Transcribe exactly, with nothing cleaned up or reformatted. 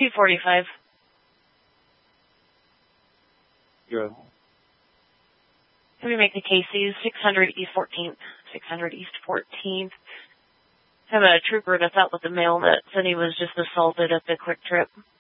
two forty-five. Good. Can we make the Casey's six hundred East fourteenth? six hundred East fourteenth. Have a trooper that's out with the mail that said he was just assaulted at the Quick Trip.